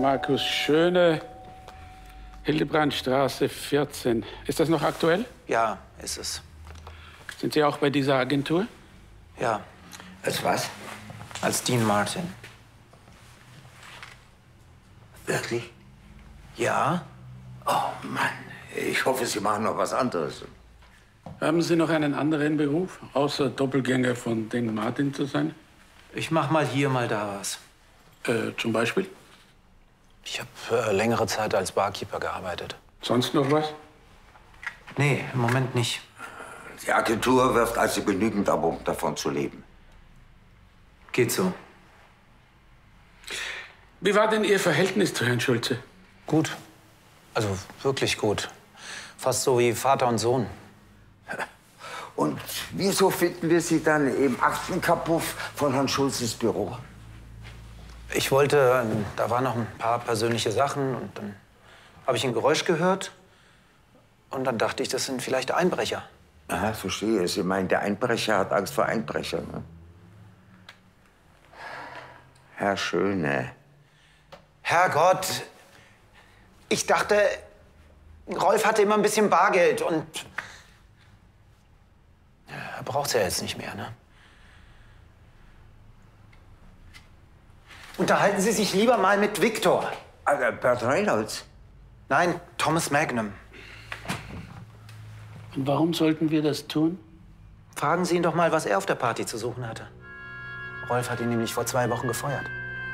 Markus Schöne, Hildebrandstraße 14. Ist das noch aktuell? Ja, ist es. Sind Sie auch bei dieser Agentur? Ja. Als was? Als Dean Martin. Wirklich? Ja? Oh Mann, ich hoffe, Sie machen noch was anderes. Haben Sie noch einen anderen Beruf, außer Doppelgänger von Dean Martin zu sein? Ich mach mal hier, mal da was. Zum Beispiel? Ich habe längere Zeit als Barkeeper gearbeitet. Sonst noch was? Nee, im Moment nicht. Die Agentur wirft also genügend ab, um davon zu leben. Geht so. Wie war denn Ihr Verhältnis zu Herrn Schulze? Gut. Also wirklich gut. Fast so wie Vater und Sohn. Und wieso finden wir Sie dann im Aktenkapuff von Herrn Schulzes Büro? Ich wollte, da waren noch ein paar persönliche Sachen und dann habe ich ein Geräusch gehört und dann dachte ich, das sind vielleicht Einbrecher. Aha, verstehe. Sie meinen, der Einbrecher hat Angst vor Einbrechern, ne? Herr Schöne. Herrgott, ich dachte, Rolf hatte immer ein bisschen Bargeld und er braucht's ja jetzt nicht mehr, ne? Unterhalten Sie sich lieber mal mit Victor. Bert Reynolds? Nein, Thomas Magnum. Und warum sollten wir das tun? Fragen Sie ihn doch mal, was er auf der Party zu suchen hatte. Rolf hat ihn nämlich vor 2 Wochen gefeuert.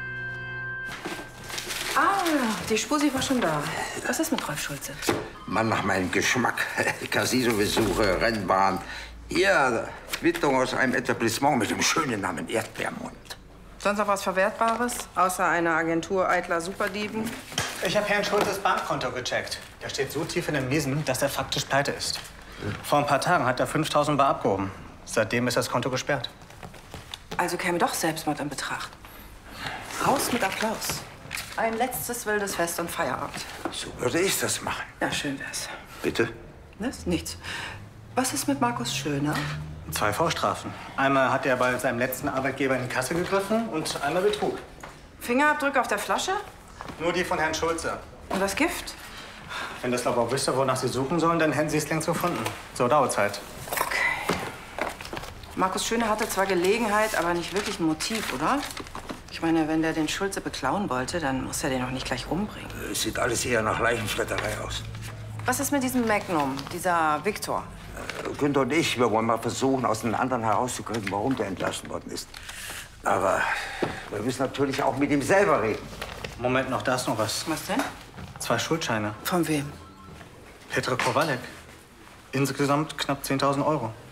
Ah, die Spusi war schon da. Was ist mit Rolf Schulze? Mann nach meinem Geschmack. Casino-Besuche, Rennbahn. Hier, Quittung aus einem Etablissement mit dem schönen Namen Erdbeermund. Sonst noch was Verwertbares? Außer einer Agentur eitler Superdieben? Ich habe Herrn Schulzes Bankkonto gecheckt. Der steht so tief in den Miesen, dass er faktisch pleite ist. Vor ein paar Tagen hat er 5.000 Bar abgehoben. Seitdem ist das Konto gesperrt. Also käme doch Selbstmord in Betracht. Raus mit Applaus. Ein letztes wildes Fest und Feierabend. So würde ich das machen. Ja, schön wär's. Bitte? Was? Nichts. Was ist mit Markus Schöner? 2 Vorstrafen. Einmal hat er bei seinem letzten Arbeitgeber in die Kasse gegriffen und einmal Betrug. Fingerabdrücke auf der Flasche? Nur die von Herrn Schulze. Und das Gift? Wenn das Labor wüsste, wonach Sie suchen sollen, dann hätten Sie es längst gefunden. So dauert's halt. Okay. Markus Schöner hatte zwar Gelegenheit, aber nicht wirklich ein Motiv, oder? Ich meine, wenn der den Schulze beklauen wollte, dann muss er den doch nicht gleich umbringen. Es sieht alles eher nach Leichenflatterei aus. Was ist mit diesem Magnum, dieser Victor? Günther und ich, wir wollen mal versuchen, aus den anderen herauszukriegen, warum der entlassen worden ist. Aber wir müssen natürlich auch mit ihm selber reden. Moment noch, da ist noch was. Was denn? 2 Schuldscheine. Von wem? Petr Kowalek. Insgesamt knapp 10.000 Euro.